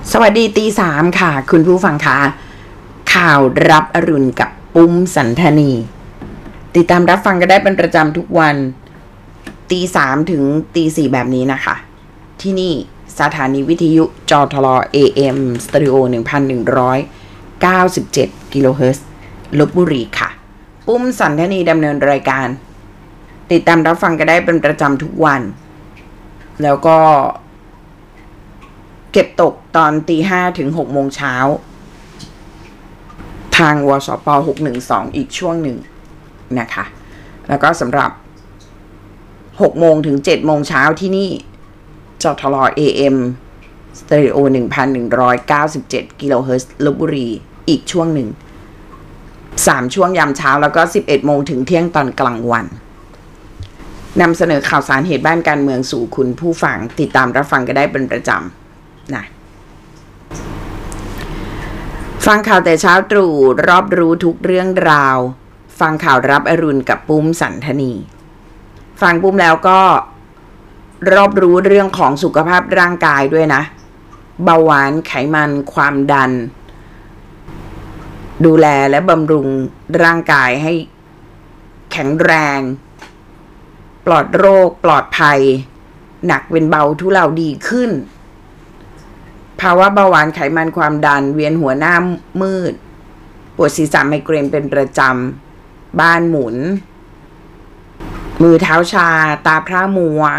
สวัสดีตีสามค่ะคุณผู้ฟังคะข่าวรับอรุณกับปุ้มสันธนีติดตามรับฟังก็ได้เป็นประจำทุกวันตีสามถึงตีสี่แบบนี้นะคะที่นี่สถานีวิทยุจทล AM สเตอริโอ 1197 กิโลเฮิรตซ์ลพบุรีค่ะปุ้มสันธนีดำเนินรายการติดตามรับฟังก็ได้เป็นประจำทุกวันแล้วก็เก็บตกตอนตี 5 ถึง 6 โมงเช้าทางวสป612อีกช่วงหนึ่งนะคะแล้วก็สำหรับ6 โมงถึง 7 โมงเช้าที่นี่จทล AM สเตอริโอ 1197 กิโลเฮิรตซ์ลพบุรีอีกช่วงหนึ่ง3 ช่วงยามเช้าแล้วก็ 11 โมงถึงเที่ยงตอนกลางวันนำเสนอข่าวสารเหตุบ้านการเมืองสู่คุณผู้ฟังติดตามรับฟังก็ได้เป็นประจำนะฟังข่าวแต่เช้าตรู่รอบรู้ทุกเรื่องราวฟังข่าวรับอรุณกับปุ้มสันธนีฟังปุ้มแล้วก็รอบรู้เรื่องของสุขภาพร่างกายด้วยนะเบาหวานไขมันความดันดูแลและบำรุงร่างกายให้แข็งแรงปลอดโรคปลอดภัยหนักเป็นเบาทุเลาดีขึ้นภาวะเบาหวานไขมันความดันเวียนหัวหน้ามืดปวดศีรษะไมเกรนเป็นประจำบ้านหมุนมือเท้าชาตาพร่ามัว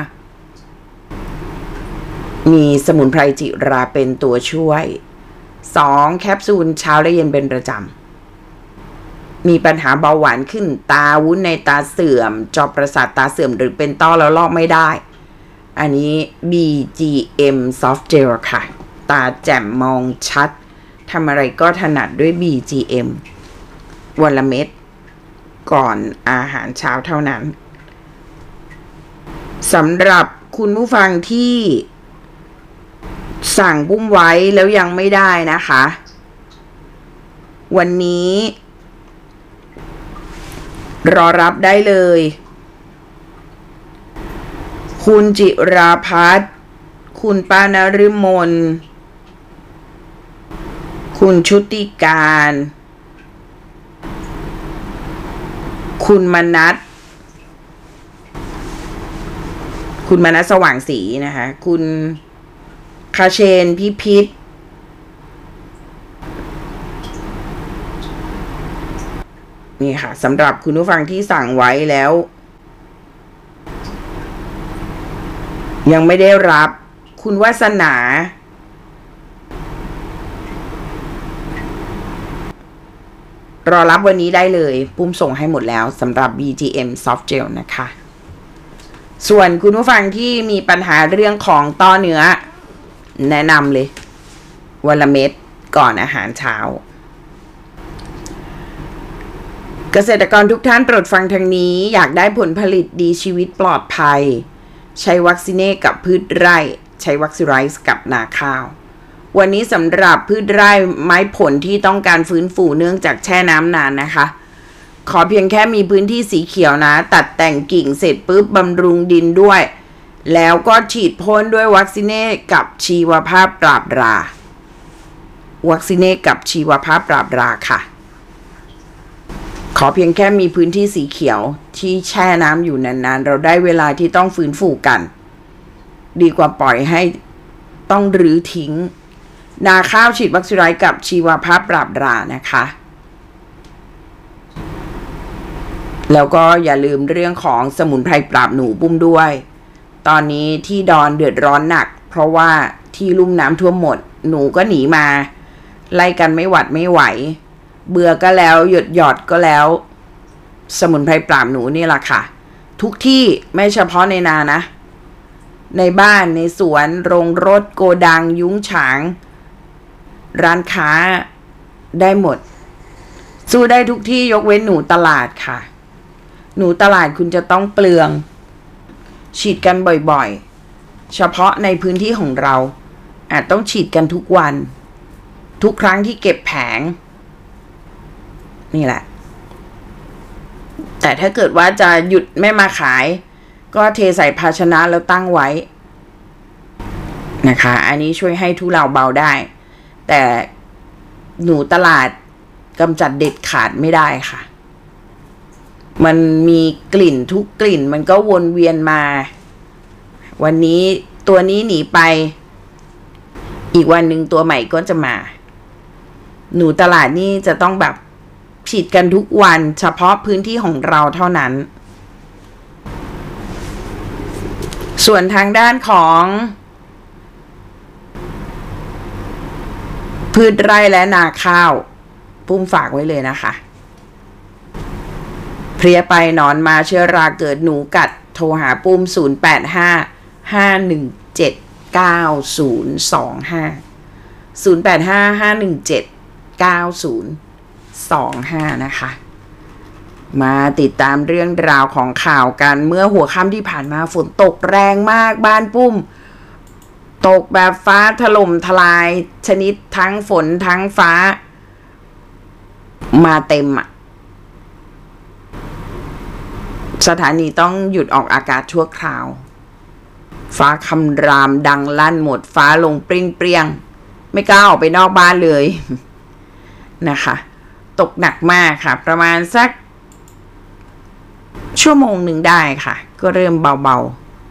มีสมุนไพรจิราเป็นตัวช่วย2 แคปซูลเช้าและเย็นเป็นประจำมีปัญหาเบาหวานขึ้นตาวุ้นในตาเสื่อมจอประสาทตาเสื่อมหรือเป็นต้อแล้วลอกไม่ได้อันนี้ BGM Soft Gel ค่ะตาแจ่มมองชัดทำอะไรก็ถนัดด้วย BGM วันละเม็ดก่อนอาหารเช้าเท่านั้นสำหรับคุณผู้ฟังที่สั่งปุ้มไว้แล้วยังไม่ได้นะคะวันนี้รอรับได้เลยคุณจิราพัฒน์คุณป้านฤมลคุณชุติการคุณมนัสสว่างศรีนะคะคุณคาเชนพิพิธนี่ค่ะสำหรับคุณผู้ฟังที่สั่งไว้แล้วยังไม่ได้รับคุณวาสนารอรับวันนี้ได้เลยปุ้มส่งให้หมดแล้วสำหรับ BGM Soft Gel นะคะส่วนคุณผู้ฟังที่มีปัญหาเรื่องของต้อเนื้อแนะนำเลยวันละเม็ดก่อนอาหารเช้าเกษตรกรทุกท่านโปรดฟังทางนี้อยากได้ผลผลิตดีชีวิตปลอดภัยใช้วัคซีเนกับพืชไร่ใช้วัคซีไรส์กับนาข้าววันนี้สำหรับพืชไร่ไม้ผลที่ต้องการฟื้นฟูเนื่องจากแช่น้ำนานนะคะขอเพียงแค่มีพื้นที่สีเขียวนะตัดแต่งกิ่งเสร็จปุ๊บบำรุงดินด้วยแล้วก็ฉีดพ่นด้วยวัคซีเนกับชีวภาพปราบราวัคซีเนกับชีวภาพปราบราค่ะขอเพียงแค่มีพื้นที่สีเขียวที่แช่น้ำอยู่นานๆเราได้เวลาที่ต้องฟื้นฟูกันดีกว่าปล่อยให้ต้องรื้อทิ้งนาข้าวฉีดวัคซีไรส์กับชีวภาพปราบรานะคะแล้วก็อย่าลืมเรื่องของสมุนไพรปราบหนูปุ้มด้วยตอนนี้ที่ดอนเดือดร้อนหนักเพราะว่าที่ลุ่มน้ำท่วมหมดหนูก็หนีมาไล่กันไม่หวัดไม่ไหวเบื่อก็แล้วหยอดก็แล้วสมุนไพรปราบหนูนี่แหละค่ะทุกที่ไม่เฉพาะในนานะในบ้านในสวนโรงรถโกดังยุ้งฉางร้านค้าได้หมดสู้ได้ทุกที่ยกเว้นหนูตลาดค่ะหนูตลาดคุณจะต้องเปลืองฉีดกันบ่อยๆเฉพาะในพื้นที่ของเราอาจต้องฉีดกันทุกวันทุกครั้งที่เก็บแผงนี่แหละแต่ถ้าเกิดว่าจะหยุดไม่มาขายก็เทใส่ภาชนะแล้วตั้งไว้นะคะอันนี้ช่วยให้ทุเลาเบาได้แต่หนูตลาดกำจัดเด็ดขาดไม่ได้ค่ะมันมีกลิ่นทุกกลิ่นมันก็วนเวียนมาวันนี้ตัวนี้หนีไปอีกวันหนึ่งตัวใหม่ก็จะมาหนูตลาดนี่จะต้องแบบฉีดกันทุกวันเฉพาะพื้นที่ของเราเท่านั้นส่วนทางด้านของพืชไร่และนาข้าวปุ้มฝากไว้เลยนะคะเพลียไปนอนมาเชื้อราเกิดหนูกัดโทรหาปุ้ม0855179025นะคะมาติดตามเรื่องราวของข่าวกันเมื่อหัวค่ำที่ผ่านมาฝนตกแรงมากบ้านปุ้มตกแบบฟ้าถล่มทลายชนิดทั้งฝนทั้งฟ้ามาเต็มอ่ะสถานีต้องหยุดออกอากาศชั่วคราวฟ้าคำรามดังลั่นหมดฟ้าลงเปรี้ยงไม่กล้าออกไปนอกบ้านเลยนะคะตกหนักมากค่ะประมาณสักชั่วโมงหนึ่งได้ค่ะก็เริ่มเบา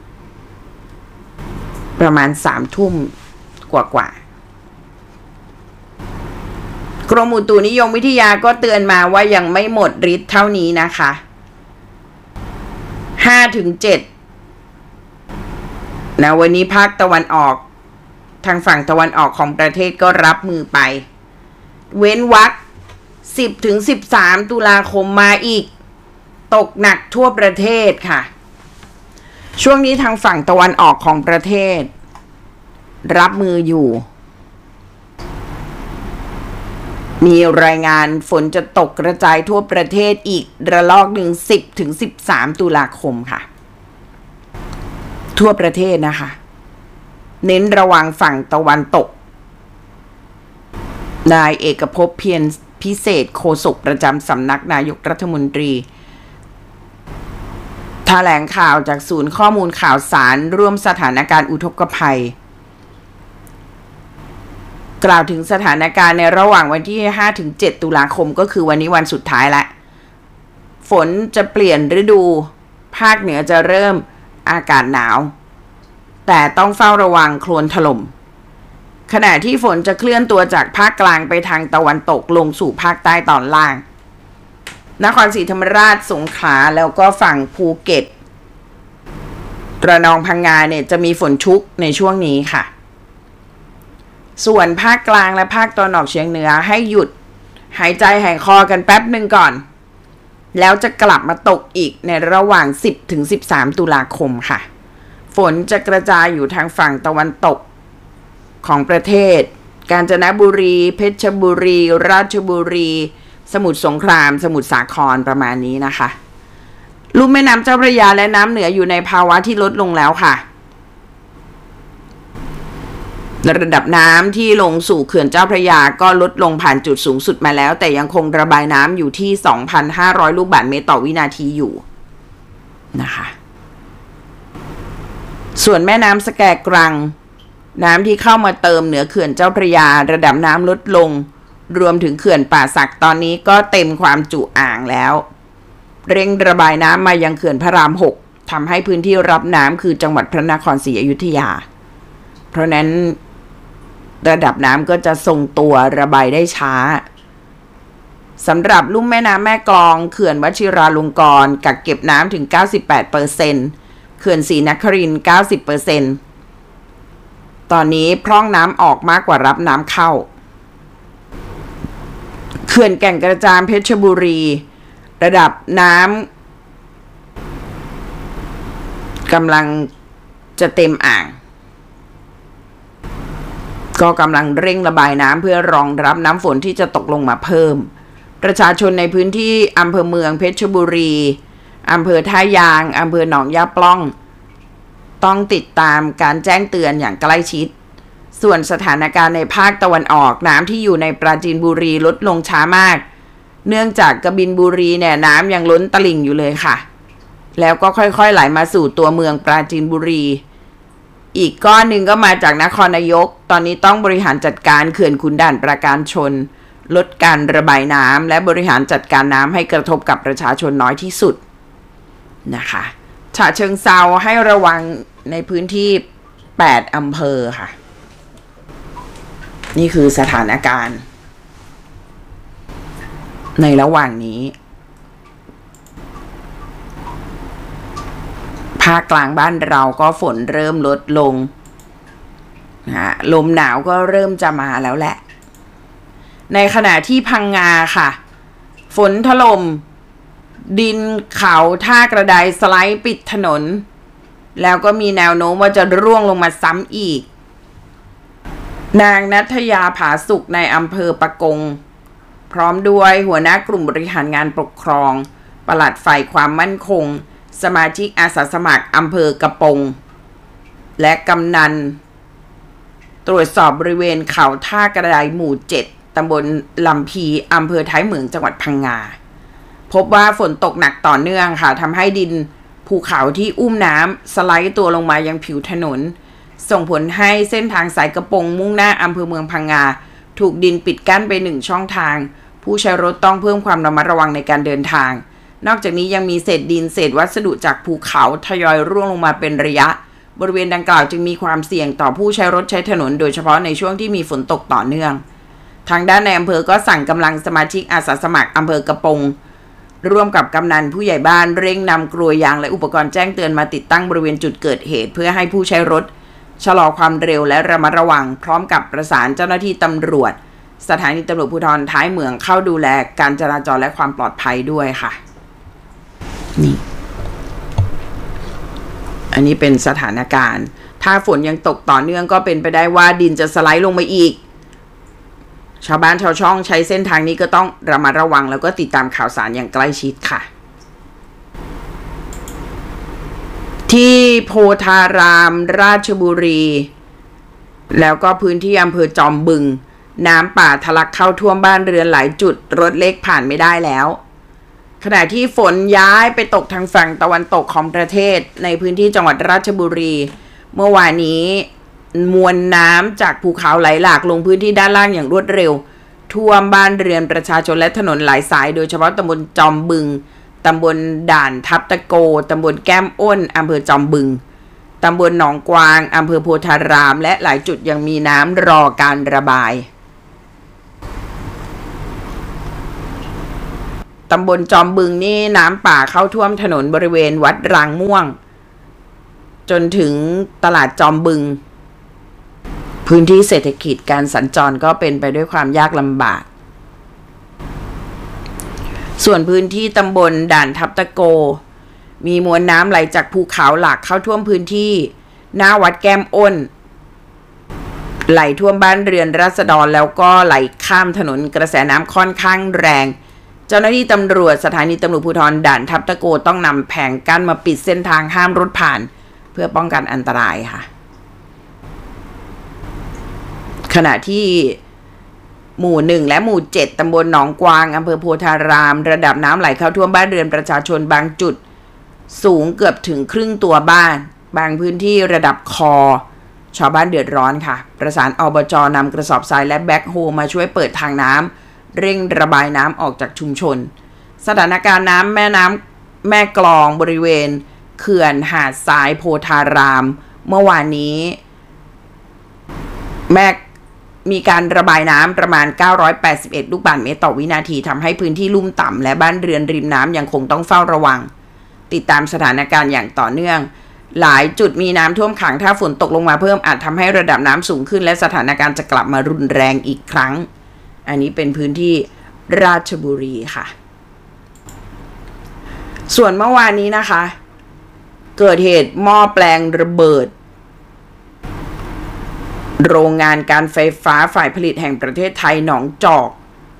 ๆประมาณ3 ทุ่มกว่าๆกรมอุตุนิยมวิทยาก็เตือนมาว่ายังไม่หมดฤทธิ์เท่านี้นะคะ5-7นะวันนี้ภาคตะวันออกทางฝั่งตะวันออกของประเทศก็รับมือไปเว้นวรรค10-13 ตุลาคมมาอีกตกหนักทั่วประเทศค่ะช่วงนี้ทางฝั่งตะวันออกของประเทศรับมืออยู่มีรายงานฝนจะตกกระจายทั่วประเทศอีกระลอกหนึ่ง10-13 ตุลาคมค่ะทั่วประเทศนะคะเน้นระวังฝั่งตะวันตกนายเอกภพเพียรพิเศษโฆษกประจำสำนักนายกรัฐมนตรีแถลงข่าวจากศูนย์ข้อมูลข่าวสารร่วมสถานการณ์อุทกภัยกล่าวถึงสถานการณ์ในระหว่างวันที่ 5-7 ตุลาคมก็คือวันนี้วันสุดท้ายละฝนจะเปลี่ยนฤดูภาคเหนือจะเริ่มอากาศหนาวแต่ต้องเฝ้าระวังโคลนถล่มขณะที่ฝนจะเคลื่อนตัวจากภาคกลางไปทางตะวันตกลงสู่ภาคใต้ตอนล่างนครศรีธรรมราชสงขลาแล้วก็ฝั่งภูเก็ตระนองพังงาเนี่ยจะมีฝนชุกในช่วงนี้ค่ะส่วนภาคกลางและภาคตะวันออกเฉียงเหนือให้หยุดหายใจหายคอกันแป๊บหนึ่งก่อนแล้วจะกลับมาตกอีกในระหว่าง10-13 ตุลาคมค่ะฝนจะกระจายอยู่ทางฝั่งตะวันตกของประเทศกาญจนบุรีเพชรบุรีราชบุรีสมุทรสงครามสมุทรสาครประมาณนี้นะคะลุ่มแม่น้ำเจ้าพระยาและน้ำเหนืออยู่ในภาวะที่ลดลงแล้วค่ะระดับน้ำที่ลงสู่เขื่อนเจ้าพระยาก็ลดลงผ่านจุดสูงสุดมาแล้วแต่ยังคงระบายน้ำอยู่ที่ 2,500 ลูกบาศก์เมตรต่อวินาทีอยู่นะคะส่วนแม่น้ำสแกกรังน้ำที่เข้ามาเติมเหนือเขื่อนเจ้าพระยาระดับน้ำลดลงรวมถึงเขื่อนป่าสักตอนนี้ก็เต็มความจุอ่างแล้วเร่งระบายน้ำมายังเขื่อนพระราม 6ทำให้พื้นที่รับน้ำคือจังหวัดพระนครศรีอยุธยาเพราะนั้นระดับน้ำก็จะทรงตัวระบายได้ช้าสำหรับลุ่มแม่น้ำแม่กลองเขื่อนวชิราลงกรณ์กักเก็บน้ำถึง 98% เขื่อนศรีนครินทร์ 90% ตอนนี้พร่องน้ำออกมากกว่ารับน้ำเข้าเขื่อนแก่งกระจานเพชรบุรีระดับน้ำกำลังจะเต็มอ่างก็กำลังเร่งระบายน้ำเพื่อรองรับน้ำฝนที่จะตกลงมาเพิ่มประชาชนในพื้นที่อำเภอเมืองเพชรบุรีอำเภอท่ายางอำเภอหนองยาปล้องต้องติดตามการแจ้งเตือนอย่างใกล้ชิดส่วนสถานการณ์ในภาคตะวันออกน้ำที่อยู่ในปราจีนบุรีลดลงช้ามากเนื่องจากกบินบุรีเนี่ยน้ำยังล้นตลิ่งอยู่เลยค่ะแล้วก็ค่อยๆไหลมาสู่ตัวเมืองปราจีนบุรีอีกก้อนหนึ่งก็มาจากนครนายกตอนนี้ต้องบริหารจัดการเขื่อนขุนด่านปราการชนลดการระบายน้ำและบริหารจัดการน้ำให้กระทบกับประชาชนน้อยที่สุดนะคะฉะเชิงเทราให้ระวังในพื้นที่8อำเภอค่ะนี่คือสถานการณ์ในระหว่างนี้ภาคกลางบ้านเราก็ฝนเริ่มลดลงลมหนาวก็เริ่มจะมาแล้วแหละในขณะที่พังงาค่ะฝนถล่มดินเขาท่ากระไดสไลด์ปิดถนนแล้วก็มีแนวโน้มว่าจะร่วงลงมาซ้ำอีกนางณัฐยาผาสุกในอำเภอปะกงพร้อมด้วยหัวหน้ากลุ่มบริหารงานปกครองปลัดฝ่ายความมั่นคงสมาชิกอาสาสมัครอำเภอกระปงและกำนันตรวจสอบบริเวณเขาท่ากระไดหมู่7ตำบลลำพีอำเภอท้ายเหมืองจังหวัดพังงาพบว่าฝนตกหนักต่อเนื่องค่ะทำให้ดินภูเขาที่อุ้มน้ำสไลด์ตัวลงมายังผิวถนนส่งผลให้เส้นทางสายกระปงมุ่งหน้าอำเภอเมืองพังงาถูกดินปิดกั้นไป1ช่องทางผู้ใช้รถต้องเพิ่มความระมัดระวังในการเดินทางนอกจากนี้ยังมีเศษดินเศษวัสดุจากภูเขาทยอยร่วงลงมาเป็นระยะบริเวณดังกล่าวจึงมีความเสี่ยงต่อผู้ใช้รถใช้ถนนโดยเฉพาะในช่วงที่มีฝนตกต่อเนื่องทางด้านในอำเภอก็สั่งกำลังสมาชิกอาสาสมัครอำเภอกระปงร่วมกับกำนันผู้ใหญ่บ้านเร่งนำกลวยยางและอุปกรณ์แจ้งเตือนมาติดตั้งบริเวณจุดเกิดเหตุเพื่อให้ผู้ใช้รถชะลอความเร็วและระมัดระวังพร้อมกับประสานเจ้าหน้าที่ตำรวจสถานีตำรวจภูธรท้ายเหมืองเข้าดูแลการจราจรและความปลอดภัยด้วยค่ะนี่อันนี้เป็นสถานการณ์ถ้าฝนยังตกต่อเนื่องก็เป็นไปได้ว่าดินจะสไลด์ลงมาอีกชาวบ้านชาวช่องใช้เส้นทางนี้ก็ต้องระมัดระวังแล้วก็ติดตามข่าวสารอย่างใกล้ชิดค่ะที่โพธารามราชบุรีแล้วก็พื้นที่อำเภอจอมบึงน้ำป่าทะลักเข้าท่วมบ้านเรือนหลายจุดรถเล็กผ่านไม่ได้แล้วขณะที่ฝนย้ายไปตกทางฝั่งตะวันตกของประเทศในพื้นที่จังหวัดราชบุรีเมื่อวานนี้มวลน้ำจากภูเขาไหลหลากลงพื้นที่ด้านล่างอย่างรวดเร็วท่วมบ้านเรือนประชาชนและถนนหลายสายโดยเฉพาะตำบลจอมบึงตำบลด่านทับตะโกตำบลแก้มอ้นอำเภอจอมบึงตำบลหนองกวางอำเภอโพธารามและหลายจุดยังมีน้ำรอการระบายตำบลจอมบึงนี่น้ำป่าเข้าท่วมถนนบริเวณวัดรางม่วงจนถึงตลาดจอมบึงพื้นที่เศรษฐกิจการสัญจรก็เป็นไปด้วยความยากลำบากส่วนพื้นที่ตำบลด่านทับตะโกมีมวลน้ำไหลจากภูเขาหลากเข้าท่วมพื้นที่หน้าวัดแก้มอ้นไหลท่วมบ้านเรือนราษฎรแล้วก็ไหลข้ามถนนกระแสน้ำค่อนข้างแรงเจ้าหน้าที่ตำรวจสถานีตำรวจภูธรด่านทับตะโกต้องนำแผงกั้นมาปิดเส้นทางห้ามรถผ่านเพื่อป้องกันอันตรายค่ะขณะที่หมู่1และหมู่7ตำบลหนองกวางอำเภอโพธารามระดับน้ำไหลเข้าท่วมบ้านเรือนประชาชนบางจุดสูงเกือบถึงครึ่งตัวบ้านบางพื้นที่ระดับคอชาวบ้านเดือดร้อนค่ะประสานอบจ.นำกระสอบทรายและแบ็คโฮมาช่วยเปิดทางน้ำเร่งระบายน้ำออกจากชุมชนสถานการณ์น้ำแม่กลองบริเวณเขื่อนหาดทรายโพธารามเมื่อวานนี้มีการระบายน้ำประมาณ981ลูกบาศก์เมตรต่อวินาทีทำให้พื้นที่ลุ่มต่ำและบ้านเรือนริมน้ำยังคงต้องเฝ้าระวังติดตามสถานการณ์อย่างต่อเนื่องหลายจุดมีน้ำท่วมขังถ้าฝนตกลงมาเพิ่มอาจทำให้ระดับน้ำสูงขึ้นและสถานการณ์จะกลับมารุนแรงอีกครั้งอันนี้เป็นพื้นที่ราชบุรีค่ะส่วนเมื่อวานนี้นะคะเกิดเหตุหม้อแปลงระเบิดโรงงานการไฟฟ้าฝ่ายผลิตแห่งประเทศไทยหนองจอก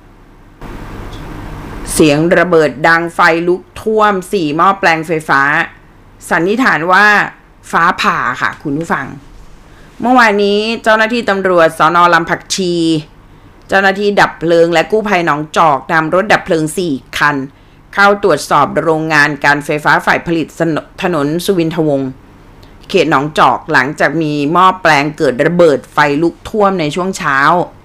เสียงระเบิดดังไฟลุกท่วม4หม้อแปลงไฟฟ้าสันนิษฐานว่าฟ้าผ่าค่ะคุณผู้ฟังเมื่อวานนี้เจ้าหน้าที่ตำรวจสน.ลำผักชีเจ้าหน้าที่ดับเพลิงและกู้ภัยหนองจอกนำรถดับเพลิง4คันเข้าตรวจสอบโรงงานการไฟฟ้าฝ่ายผลิตถนนสุวินทวงศ์เขตหนองจอกหลังจากมีหม้อแปลงเกิดระเบิดไฟลุกท่วมในช่วงเช้า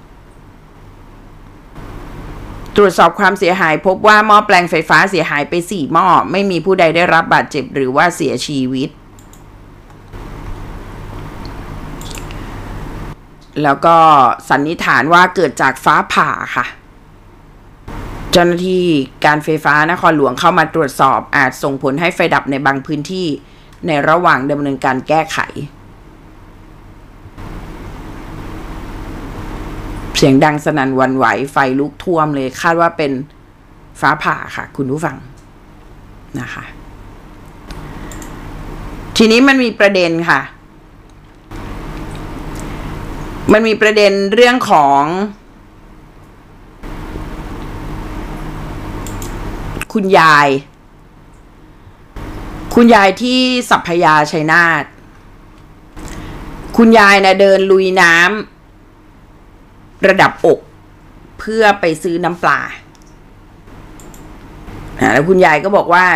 ตรวจสอบความเสียหายพบว่าหม้อแปลงไฟฟ้าเสียหายไป4หม้อไม่มีผู้ใดได้รับบาดเจ็บหรือว่าเสียชีวิตแล้วก็สันนิษฐานว่าเกิดจากฟ้าผ่าค่ะเจ้าหน้าที่การไฟฟ้านครหลวงเข้ามาตรวจสอบอาจส่งผลให้ไฟดับในบางพื้นที่ในระหว่างดำเนินการแก้ไขเสียงดังสนั่นหวั่นไหวไฟลุกท่วมเลยคาดว่าเป็นฟ้าผ่าค่ะคุณผู้ฟังนะคะทีนี้มันมีประเด็นค่ะมันมีประเด็นเรื่องของคุณยายที่สัพพยาชัยนาทคุณยายนะเดินลุยน้ำระดับอกเพื่อไปซื้อน้ำปลาแล้วคุณยายก็บอกว่า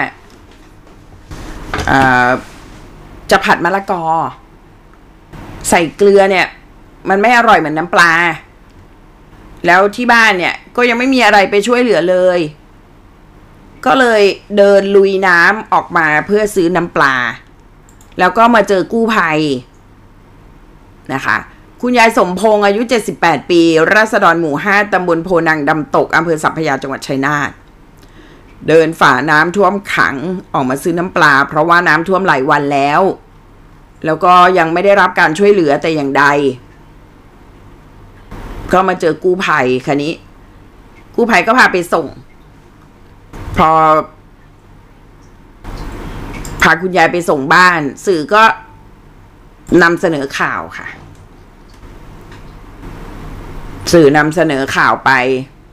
จะผัดมะละกอใส่เกลือเนี่ยมันไม่อร่อยเหมือนน้ำปลาแล้วที่บ้านเนี่ยก็ยังไม่มีอะไรไปช่วยเหลือเลยก็เลยเดินลุยน้ำออกมาเพื่อซื้อน้ำปลาแล้วก็มาเจอกู้ภัยนะคะคุณยายสมพงษ์อายุ78ปีราษฎรหมู่5ตำบลโพนังดำตกอำเภอสัพพยาจังหวัดชัยนาทเดินฝ่าน้ำท่วมขังออกมาซื้อน้ำปลาเพราะว่าน้ำท่วมหลายวันแล้วก็ยังไม่ได้รับการช่วยเหลือแต่อย่างใดก็มาเจอกู้ภัยคันนี้กู้ภัยก็พาไปส่งพอพาคุณยายไปส่งบ้านสื่อก็นำเสนอข่าวค่ะสื่อนำเสนอข่าวไป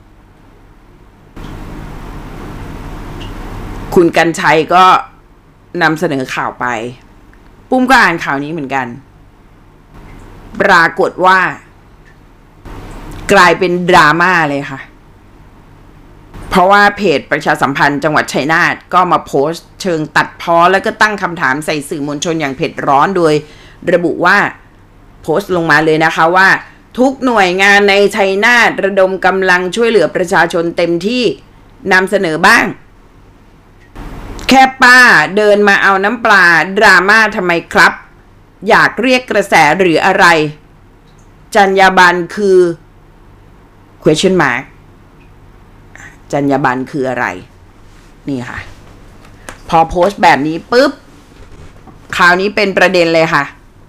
คุณกรรชัยก็นำเสนอข่าวไปปุ้มก็อ่านข่าวนี้เหมือนกันปรากฏว่ากลายเป็นดราม่าเลยค่ะเพราะว่าเพจประชาสัมพันธ์จังหวัดชัยนาทก็มาโพสต์เชิงตัดพ้อแล้วก็ตั้งคำถามใส่สื่อมวลชนอย่างเผ็ดร้อนโดยระบุว่าโพสต์ลงมาเลยนะคะว่าทุกหน่วยงานในชัยนาทระดมกำลังช่วยเหลือประชาชนเต็มที่นำเสนอบ้างแค่ป้าเดินมาเอาน้ำปลาดราม่าทำไมครับอยากเรียกกระแสหรืออะไรจรรยาบรรณคือ question mark จรรยาบรรณคืออะไรนี่ค่ะพอโพสต์แบบนี้ปุ๊บคราวนี้เป็นประเด็นเลยค่ะ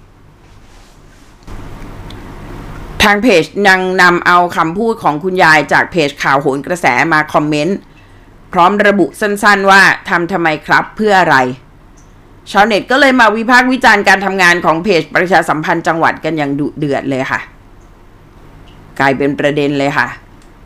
ทางเพจยังนำเอาคำพูดของคุณยายจากเพจข่าวโหนกระแสมาคอมเมนต์พร้อมระบุสั้นๆว่าทำไมครับเพื่ออะไรชาวเน็ตก็เลยมาวิพากษ์วิจารณ์การทำงานของเพจประชาสัมพันธ์จังหวัดกันอย่างดุเดือดเลยค่ะกลายเป็นประเด็นเลยค่ะ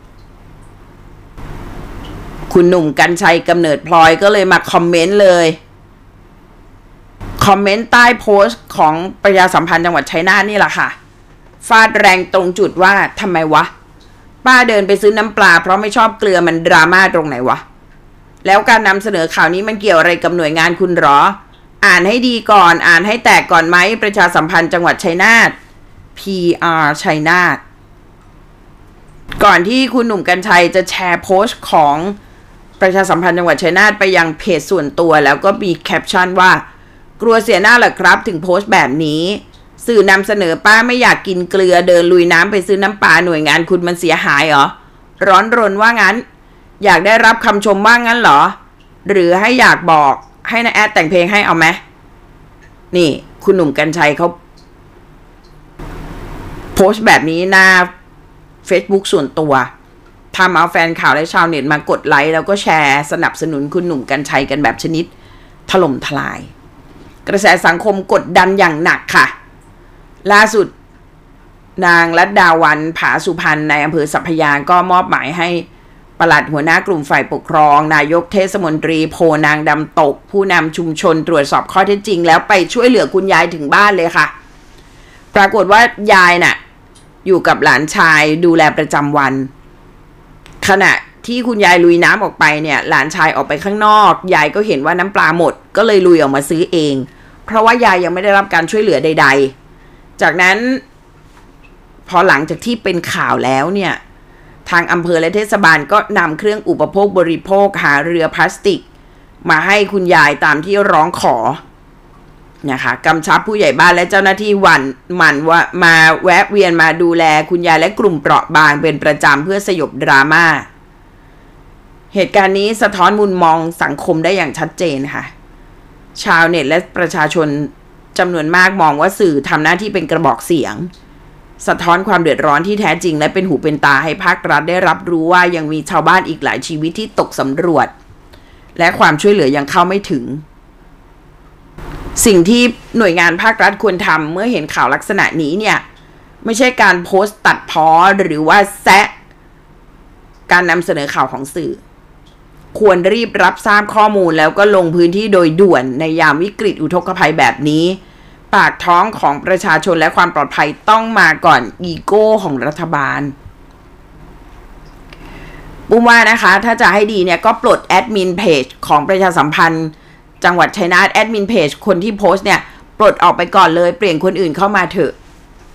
คุณหนุ่มกรรชัยกำเนิดพลอยก็เลยมาคอมเมนต์เลยคอมเมนต์ใต้โพสต์ของประชาสัมพันธ์จังหวัดชัยนาทนี่แหละค่ะฟาดแรงตรงจุดว่าทำไมวะป้าเดินไปซื้อน้ำปลาเพราะไม่ชอบเกลือมันดราม่าตรงไหนวะแล้วการนำเสนอข่าวนี้มันเกี่ยวอะไรกับหน่วยงานคุณหรออ่านให้ดีก่อนอ่านให้แตกก่อนไหมประชาสัมพันธ์จังหวัดชัยนาท PR ชัยนาทก่อนที่คุณหนุ่มกรรชัยจะแชร์โพสต์ของประชาสัมพันธ์จังหวัดชัยนาทไปยังเพจส่วนตัวแล้วก็มีแคปชั่นว่ากลัวเสียหน้าเหรอครับถึงโพสต์แบบนี้สื่อนำเสนอป้าไม่อยากกินเกลือเดินลุยน้ำไปซื้อน้ำปลาหน่วยงานคุณมันเสียหายเหรอร้อนรนว่างั้นอยากได้รับคำชมว่างั้นเหรอหรือให้อยากบอกให้นะแอดแต่งเพลงให้เอาไหมนี่คุณหนุ่มกรรชัยเขาโพสต์แบบนี้หน้า Facebook ส่วนตัวทำเอาแฟนข่าวและชาวเน็ตมากดไลค์แล้วก็แชร์สนับสนุนคุณหนุ่มกรรชัยกันแบบชนิดถล่มทลายกระแสสังคมกดดันอย่างหนักค่ะล่าสุดนางรัตดาวันผาสุพรรณในอำเภอสัพพยาก็มอบหมายให้ปลัดหัวหน้ากลุ่มฝ่ายปกครองนายกเทศมนตรีโพนางดำตกผู้นำชุมชนตรวจสอบข้อเท็จจริงแล้วไปช่วยเหลือคุณยายถึงบ้านเลยค่ะปรากฏว่ายายน่ะอยู่กับหลานชายดูแลประจำวันขณะที่คุณยายลุยน้ำออกไปเนี่ยหลานชายออกไปข้างนอกยายก็เห็นว่าน้ำปลาหมดก็เลยลุยออกมาซื้อเองเพราะว่ายายยังไม่ได้รับการช่วยเหลือใดๆจากนั้นพอหลังจากที่เป็นข่าวแล้วเนี่ยทางอำเภอและเทศบาลก็นำเครื่องอุปโภคบริโภคหาเรือพลาสติกมาให้คุณยายตามที่ร้องขอนะคะกำชับผู้ใหญ่บ้านและเจ้าหน้าที่หมั่นว่ามาแวะเวียนมาดูแลคุณยายและกลุ่มเปราะบางเป็นประจำเพื่อสยบดราม่าเหตุการณ์นี้สะท้อนมุมมองสังคมได้อย่างชัดเจนค่ะชาวเน็ตและประชาชนจำนวนมากมองว่าสื่อทำหน้าที่เป็นกระบอกเสียงสะท้อนความเดือดร้อนที่แท้จริงและเป็นหูเป็นตาให้ภาครัฐได้รับรู้ว่ายังมีชาวบ้านอีกหลายชีวิตที่ตกสำรวจและความช่วยเหลือยังเข้าไม่ถึงสิ่งที่หน่วยงานภาครัฐควรทำเมื่อเห็นข่าวลักษณะนี้เนี่ยไม่ใช่การโพสต์ตัดพ้อหรือว่าแซะการนำเสนอข่าวของสื่อควรรีบรับทราบข้อมูลแล้วก็ลงพื้นที่โดยด่วนในยามวิกฤตอุทกภัยแบบนี้ปากท้องของประชาชนและความปลอดภัยต้องมาก่อนอีโก้ของรัฐบาลปุ้มว่านะคะถ้าจะให้ดีเนี่ยก็ปลดแอดมินเพจของประชาสัมพันธ์จังหวัดชัยนาทแอดมินเพจคนที่โพสต์เนี่ยปลดออกไปก่อนเลยเปลี่ยนคนอื่นเข้ามาเถอะ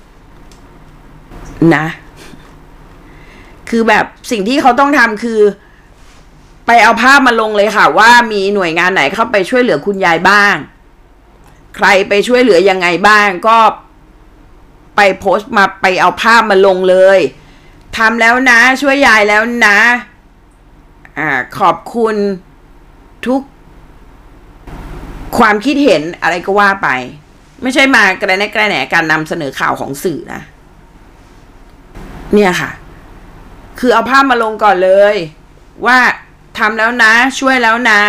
นะคือแบบสิ่งที่เขาต้องทำคือไปเอาภาพมาลงเลยค่ะว่ามีหน่วยงานไหนเข้าไปช่วยเหลือคุณยายบ้างใครไปช่วยเหลือยังไงบ้างก็ไปโพสต์มาไปเอาภาพมาลงเลยทำแล้วนะช่วยยายแล้วนะขอบคุณทุกความคิดเห็นอะไรก็ว่าไปไม่ใช่มากระแหน่การนำเสนอข่าวของสื่อนะเนี่ยค่ะคือเอาภาพมาลงก่อนเลยว่าทำแล้วนะช่วยแล้วนะ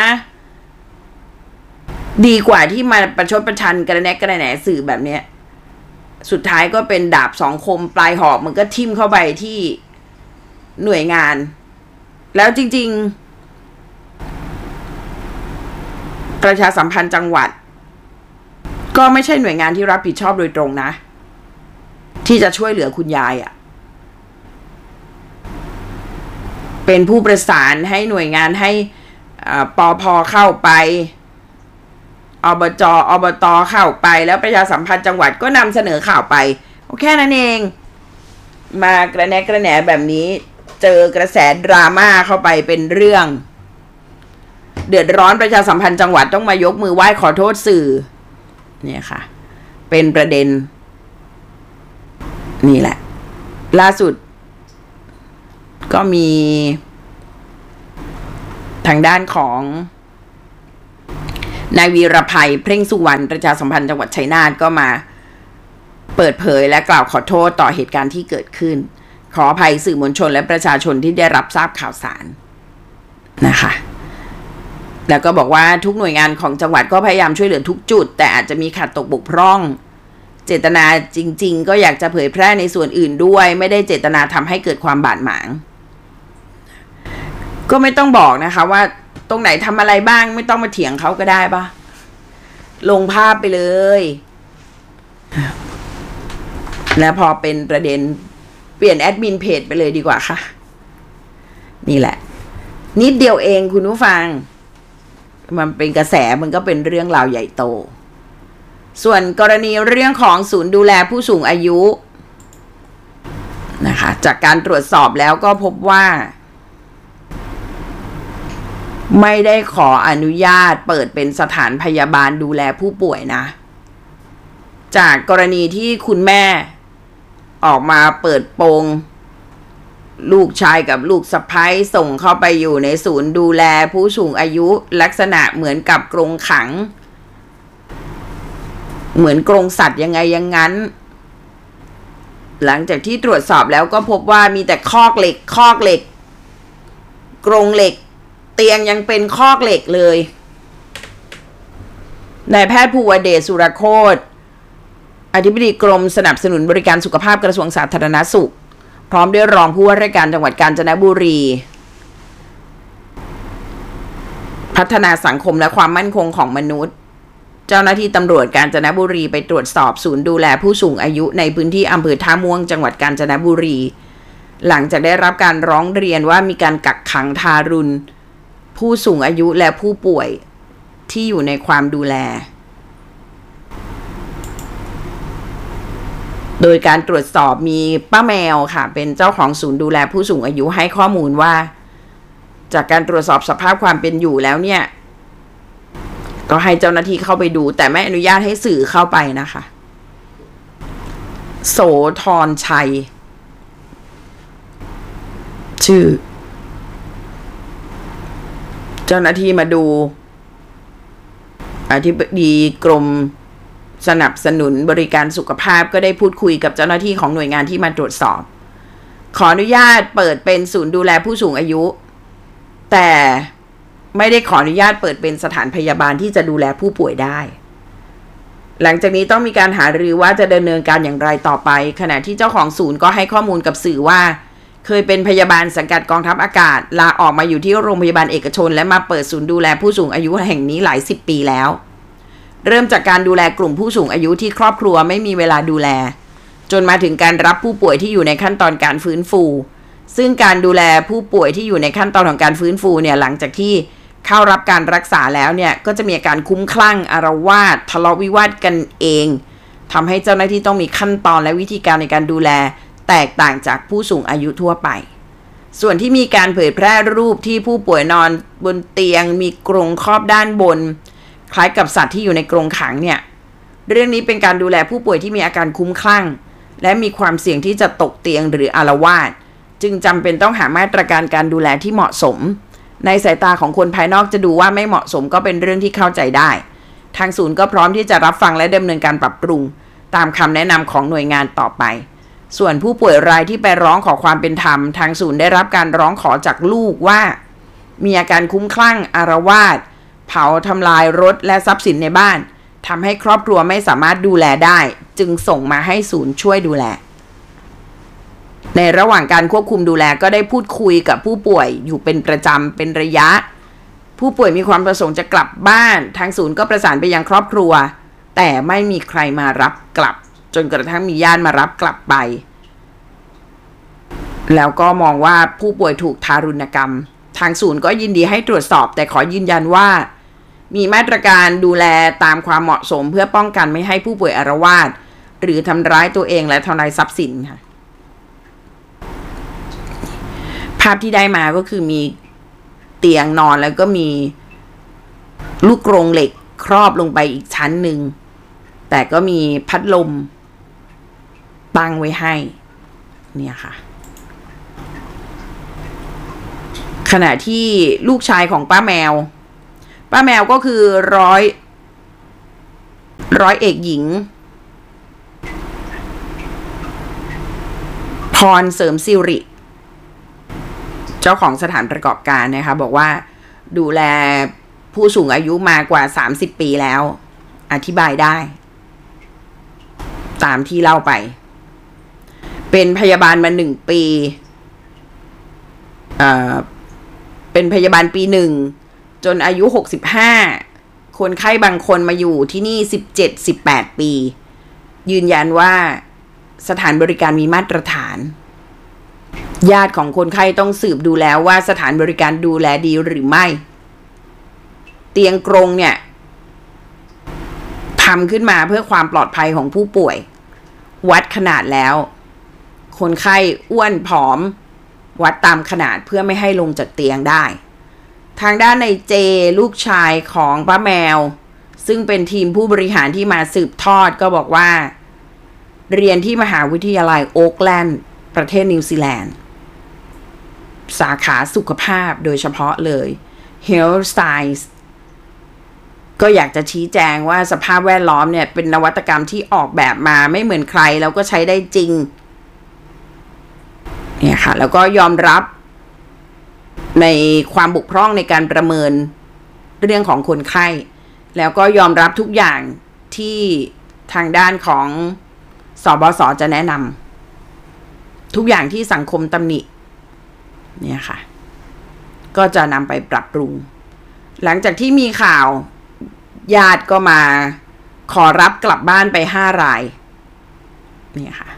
ดีกว่าที่มาประชดประชันกระแหน่สื่อแบบเนี้ยสุดท้ายก็เป็นดาบสองคมปลายหอกมันก็ทิ่มเข้าไปที่หน่วยงานแล้วจริงๆประชาสัมพันธ์จังหวัดก็ไม่ใช่หน่วยงานที่รับผิดชอบโดยตรงนะที่จะช่วยเหลือคุณยายเป็นผู้ประสานให้หน่วยงานให้ปภ.เข้าไปอบจ.อบต.เข้าไปแล้วประชาสัมพันธ์จังหวัดก็นำเสนอข่าวไปแค่นั้นเองมากระแหน่แบบนี้เจอกระแสดราม่าเข้าไปเป็นเรื่องเดือดร้อนประชาสัมพันธ์จังหวัดต้องมายกมือไหว้ขอโทษสื่อเนี่ยค่ะเป็นประเด็นนี่แหละล่าสุดก็มีทางด้านของนายวีรภัยเพ่งสุวรรณประชาสัมพันธ์จังหวัดชัยนาทก็มาเปิดเผยและกล่าวขอโทษต่อเหตุการณ์ที่เกิดขึ้นขออภัยสื่อมวลชนและประชาชนที่ได้รับทราบข่าวสารนะคะแล้วก็บอกว่าทุกหน่วยงานของจังหวัดก็พยายามช่วยเหลือทุกจุดแต่อาจจะมีขาดตกบกพร่องเจตนาจริงๆก็อยากจะเผยแพร่ในส่วนอื่นด้วยไม่ได้เจตนาทำให้เกิดความบาดหมางก็ไม่ต้องบอกนะคะว่าตรงไหนทำอะไรบ้างไม่ต้องมาเถียงเขาก็ได้ปะลงภาพไปเลยแล้วพอเป็นประเด็นเปลี่ยนแอดมินเพจไปเลยดีกว่าค่ะนี่แหละนิดเดียวเองคุณผู้ฟังมันเป็นกระแสมันก็เป็นเรื่องราวใหญ่โตส่วนกรณีเรื่องของศูนย์ดูแลผู้สูงอายุนะคะจากการตรวจสอบแล้วก็พบว่าไม่ได้ขออนุญาตเปิดเป็นสถานพยาบาลดูแลผู้ป่วยนะจากกรณีที่คุณแม่ออกมาเปิดโปงลูกชายกับลูกสะใภ้ส่งเข้าไปอยู่ในศูนย์ดูแลผู้สูงอายุลักษณะเหมือนกับกรงขังเหมือนกรงสัตว์ยังไงอย่างนั้นหลังจากที่ตรวจสอบแล้วก็พบว่ามีแต่คอกเหล็กกรงเหล็กเตียงยังเป็นคอกเหล็กเลยนายแพทย์ภูวเดชสุรโคตรอธิบดีกรมสนับสนุนบริการสุขภาพกระทรวงสาธารณสุขพร้อมด้วยรองผู้ว่าราชการจังหวัดกาญจนบุรีพัฒนาสังคมและความมั่นคงของมนุษย์เจ้าหน้าที่ตำรวจกาญจนบุรีไปตรวจสอบศูนย์ดูแลผู้สูงอายุในพื้นที่อำเภอท่าม่วงจังหวัดกาญจนบุรีหลังจากได้รับการร้องเรียนว่ามีการกักขังทารุณผู้สูงอายุและผู้ป่วยที่อยู่ในความดูแลโดยการตรวจสอบมีป้าแมวค่ะเป็นเจ้าของศูนย์ดูแลผู้สูงอายุให้ข้อมูลว่าจากการตรวจสอบสภาพความเป็นอยู่แล้วเนี่ยก็ให้เจ้าหน้าที่เข้าไปดูแต่ไม่อนุญาตให้สื่อเข้าไปนะคะโสธรชัยชื่อเจ้าหน้าที่มาดูอธิบดีกรมสนับสนุนบริการสุขภาพก็ได้พูดคุยกับเจ้าหน้าที่ของหน่วยงานที่มาตรวจสอบขออนุญาตเปิดเป็นศูนย์ดูแลผู้สูงอายุแต่ไม่ได้ขออนุญาตเปิดเป็นสถานพยาบาลที่จะดูแลผู้ป่วยได้หลังจากนี้ต้องมีการหารือว่าจะดำเนินการอย่างไรต่อไปขณะที่เจ้าของศูนย์ก็ให้ข้อมูลกับสื่อว่าเคยเป็นพยาบาลสังกัดกองทัพอากาศลาออกมาอยู่ที่โรงพยาบาลเอกชนและมาเปิดศูนย์ดูแลผู้สูงอายุแห่งนี้หลาย10 ปีแล้วเริ่มจากการดูแลกลุ่มผู้สูงอายุที่ครอบครัวไม่มีเวลาดูแลจนมาถึงการรับผู้ป่วยที่อยู่ในขั้นตอนการฟื้นฟูซึ่งการดูแลผู้ป่วยที่อยู่ในขั้นตอนของการฟื้นฟูเนี่ยหลังจากที่เข้ารับการรักษาแล้วเนี่ยก็จะมีอาการคุ้มคลั่งอาละวาดทะเลาะวิวาทกันเองทำให้เจ้าหน้าที่ต้องมีขั้นตอนและวิธีการในการดูแลแตกต่างจากผู้สูงอายุทั่วไปส่วนที่มีการเผยแพร่รูปที่ผู้ป่วยนอนบนเตียงมีกรงครอบด้านบนคล้ายกับสัตว์ที่อยู่ในกรงขังเนี่ยเรื่องนี้เป็นการดูแลผู้ป่วยที่มีอาการคุ้มคลั่งและมีความเสี่ยงที่จะตกเตียงหรืออาละวาดจึงจำเป็นต้องหามาตรการการดูแลที่เหมาะสมในสายตาของคนภายนอกจะดูว่าไม่เหมาะสมก็เป็นเรื่องที่เข้าใจได้ทางศูนย์ก็พร้อมที่จะรับฟังและดำเนินการปรับปรุงตามคำแนะนำของหน่วยงานต่อไปส่วนผู้ป่วยรายที่ไปร้องขอความเป็นธรรมทางศูนย์ได้รับการร้องขอจากลูกว่ามีอาการคุ้มคลั่งอาละวาดเผาทำลายรถและทรัพย์สินในบ้านทำให้ครอบครัวไม่สามารถดูแลได้จึงส่งมาให้ศูนย์ช่วยดูแลในระหว่างการควบคุมดูแลก็ได้พูดคุยกับผู้ป่วยอยู่เป็นประจำเป็นระยะผู้ป่วยมีความประสงค์จะกลับบ้านทางศูนย์ก็ประสานไปยังครอบครัวแต่ไม่มีใครมารับกลับจนกระทั่งมีญาติมารับกลับไปแล้วก็มองว่าผู้ป่วยถูกทารุณกรรมทางศูนย์ก็ยินดีให้ตรวจสอบแต่ขอยืนยันว่ามีมาตรการดูแลตามความเหมาะสมเพื่อป้องกันไม่ให้ผู้ป่วยอาละวาดหรือทำร้ายตัวเองและทำลายทรัพย์สินค่ะภาพที่ได้มาก็คือมีเตียงนอนแล้วก็มีลูกกรงเหล็กครอบลงไปอีกชั้นหนึ่งแต่ก็มีพัดลมตั้งไว้ให้เนี่ยค่ะขณะที่ลูกชายของป้าแมวก็คือร้อยเอกหญิงพรเสริมสิริเจ้าของสถานประกอบการนะคะบอกว่าดูแลผู้สูงอายุมากว่า30 ปีแล้วอธิบายได้ตามที่เล่าไปเป็นพยาบาลมา1 ปีเป็นพยาบาลปี 1จนอายุ65คนไข้บางคนมาอยู่ที่นี่17-18 ปียืนยันว่าสถานบริการมีมาตรฐานญาติของคนไข้ต้องสืบดูแล้วว่าสถานบริการดูแลดีหรือไม่เตียงกรงเนี่ยทำขึ้นมาเพื่อความปลอดภัยของผู้ป่วยวัดขนาดแล้วคนไข้อ้วนผอมวัดตามขนาดเพื่อไม่ให้ลงจากเตียงได้ทางด้านในเจลูกชายของป้าแมวซึ่งเป็นทีมผู้บริหารที่มาสืบทอดก็บอกว่าเรียนที่มหาวิทยาลัยโอ๊คแลนด์ประเทศนิวซีแลนด์สาขาสุขภาพโดยเฉพาะเลย Health Science ก็อยากจะชี้แจงว่าสภาพแวดล้อมเนี่ยเป็นนวัตกรรมที่ออกแบบมาไม่เหมือนใครแล้วก็ใช้ได้จริงเนี่ยค่ะแล้วก็ยอมรับในความบกพร่องในการประเมินเรื่องของคนไข้แล้วก็ยอมรับทุกอย่างที่ทางด้านของสบส.จะแนะนำทุกอย่างที่สังคมตำหนิเนี่ยค่ะก็จะนำไปปรับปรุงหลังจากที่มีข่าวญาติก็มาขอรับกลับบ้านไป5 รายเนี่ยค่ะ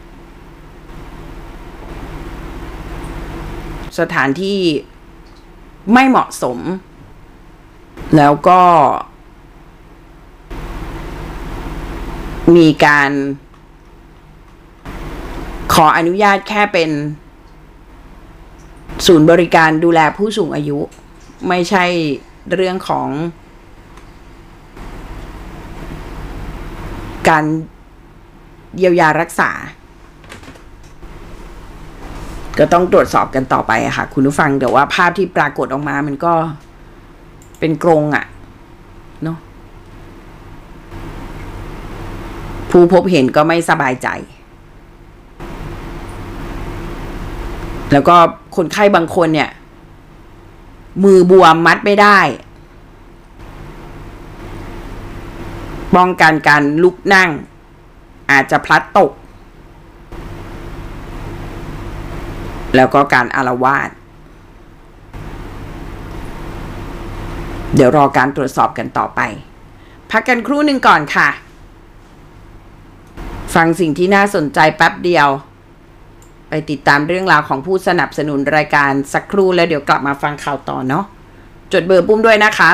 สถานที่ไม่เหมาะสมแล้วก็มีการขออนุญาตแค่เป็นศูนย์บริการดูแลผู้สูงอายุไม่ใช่เรื่องของการเยียวยารักษาก็ต้องตรวจสอบกันต่อไปอะค่ะคุณผู้ฟังแต่ว่าภาพที่ปรากฏออกมามันก็เป็นกรงอะเนาะผู้พบเห็นก็ไม่สบายใจแล้วก็คนไข้บางคนเนี่ยมือบวมมัดไม่ได้ป้องกันการลุกนั่งอาจจะพลัดตกแล้วก็การอาละวาดเดี๋ยวรอการตรวจสอบกันต่อไปพักกันครู่หนึ่งก่อนค่ะฟังสิ่งที่น่าสนใจแป๊บเดียวไปติดตามเรื่องราวของผู้สนับสนุนรายการสักครู่แล้วเดี๋ยวกลับมาฟังข่าวต่อเนาะจดเบอร์ปุ้มด้วยนะคะ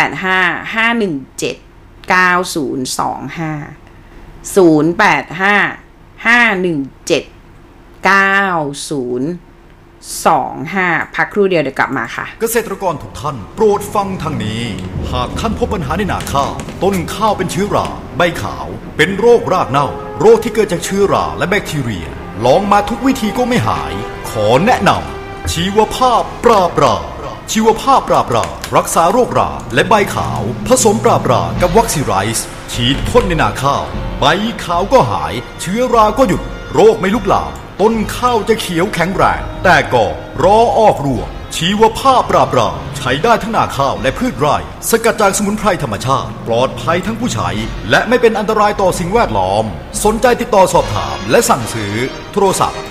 0855179025พักครู่เดียวเดี๋ยวกลับมาค่ะเกษตรกรทุกท่านโปรดฟังทางนี้หากท่านพบปัญหาในนาข้าวต้นข้าวเป็นเชื้อราใบขาวเป็นโรครากเน่าโรคที่เกิดจากเชื้อราและแบคทีเรียลองมาทุกวิธีก็ไม่หายขอแนะนำชีวภาพปราบราชีวภาพปราบรารักษาโรคราและใบขาวผสมปราบรากับวัคซีไรส์ฉีดพ่นในนาข้าวใบขาวก็หายเชื้อราก็หยุดโรคไม่ลุกลามต้นข้าวจะเขียวแข็งแรงแต่ก็รอออกรวงชีวภาพปราบราใช้ได้ทั้งนาข้าวและพืชไร่สกัดจากสมุนไพรธรรมชาติปลอดภัยทั้งผู้ใช้และไม่เป็นอันตรายต่อสิ่งแวดล้อมสนใจติดต่อสอบถามและสั่งซื้อโทรศัพท์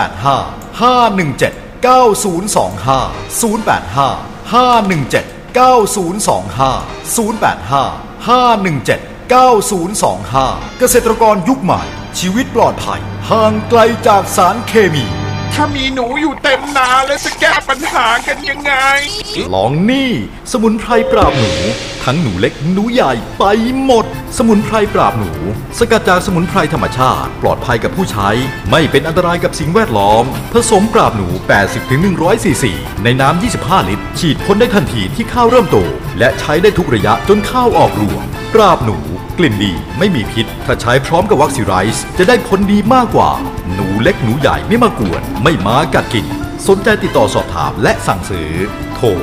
0855179025 เกษตรกรยุคใหม่ชีวิตปลอดภัยห่างไกลจากสารเคมีถ้ามีหนูอยู่เต็มนาแล้วจะแก้ปัญหากันยังไงลองนี่สมุนไพรปราบหนูทั้งหนูเล็กหนูใหญ่ไปหมดสมุนไพรปราบหนูสกัดจากสมุนไพรธรรมชาติปลอดภัยกับผู้ใช้ไม่เป็นอันตรายกับสิ่งแวดล้อมผสมปราบหนู 80-100 ซีซีในน้ำ 25 ลิตรฉีดพ่นได้ทันทีที่ข้าวเริ่มโตและใช้ได้ทุกระยะจนข้าวออกรวงปราบหนูกลิ่นดีไม่มีพิษถ้าใช้พร้อมกับวัคซีไรส์จะได้ผลดีมากกว่าหนูเล็กหนูใหญ่ไม่มากวนไม่มากัดกินสนใจติดต่อสอบถามและสั่งซื้อโทร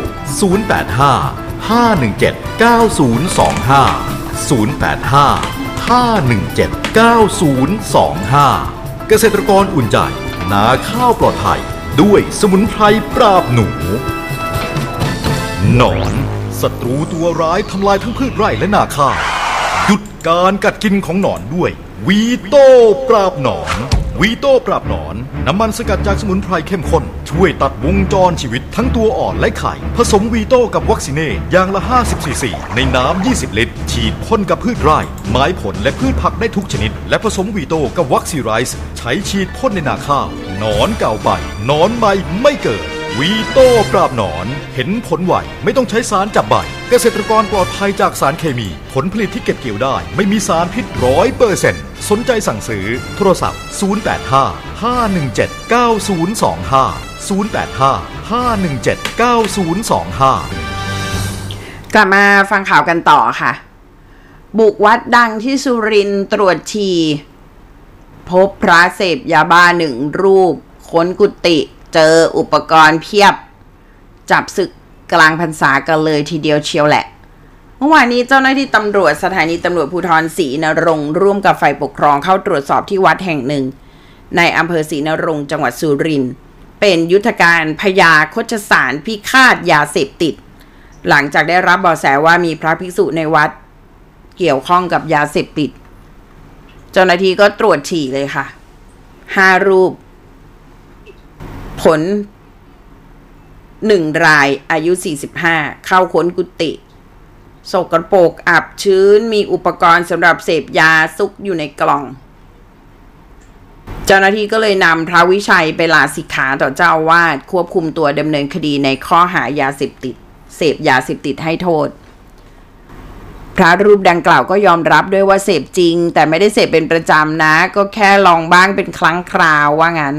0855179025 เกษตรกรอุ่นใจนาข้าวปลอดภัยด้วยสมุนไพรปราบหนูหนอนศัตรูตัวร้ายทำลายทั้งพืชไร่และนาข้าวหยุดการกัดกินของหนอนด้วยวีโต้ปราบหนอนวีโต้ปราบหนอนน้ำมันสกัดจากสมุนไพรเข้มข้นช่วยตัดวงจรชีวิตทั้งตัวอ่อนและไข่ผสมวีโต้กับวัคซีเน่อย่างละ50 ซีซีในน้ำ20 ลิตรฉีดพ่นกับพืชไร่ไม้ผลและพืชผักได้ทุกชนิดและผสมวีโต้กับวัคซีไรส์ใช้ฉีดพ่นในนาข้าวหนอนเก่าไปหนอนใหม่ไม่เกิดวีโต้ปราบหนอนเห็นผลไวไม่ต้องใช้สารจับใบเกษตรกรปลอดภัยจากสารเคมีผลผลิตที่เก็บเกี่ยวได้ไม่มีสารพิษ 100% สนใจสั่งซื้อโทรศัพท์กลับมาฟังข่าวกันต่อค่ะบุกวัดดังที่สุรินทร์ตรวจฉี่พบพระเสพยาบ้า1 รูปค้นกุฏิเจออุปกรณ์เพียบจับศึกกลางพรรษากันเลยทีเดียวเชียวแหละเมื่อวานนี้เจ้าหน้าที่ตำรวจสถานีตำรวจภูธรศรีนรงค์ร่วมกับฝ่ายปกครองเข้าตรวจสอบที่วัดแห่งหนึ่งในอำเภอศรีนรงค์จังหวัดสุรินทร์เป็นยุทธการพญาโคชสารพิฆาตยาเสพติดหลังจากได้รับเบาะแสว่ามีพระภิกษุในวัดเกี่ยวข้องกับยาเสพติดเจ้าหน้าที่ก็ตรวจฉี่เลยค่ะ5 รูปผล1 รายอายุ45เข้าค้นกุฏิสกปรกอับชื้นมีอุปกรณ์สำหรับเสพยาซุกอยู่ในกล่องเจ้าหน้าที่ก็เลยนำพระวิชัยไปลาสิกขาต่อเจ้าอาวาสควบคุมตัวดำเนินคดีในข้อหายาเสพติดเสพยาเสพติดให้โทษพระรูปดังกล่าวก็ยอมรับด้วยว่าเสพจริงแต่ไม่ได้เสพเป็นประจำนะก็แค่ลองบ้างเป็นครั้งคราวว่างั้น